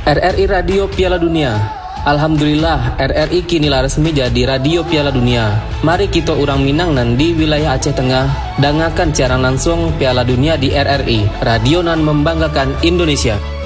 RRI Radio Piala Dunia. Alhamdulillah, RRI kinilah resmi jadi Radio Piala Dunia. Mari kita urang Minang nan di wilayah Aceh Tengah dangakan siaran langsung Piala Dunia di RRI. Radio nan membanggakan Indonesia.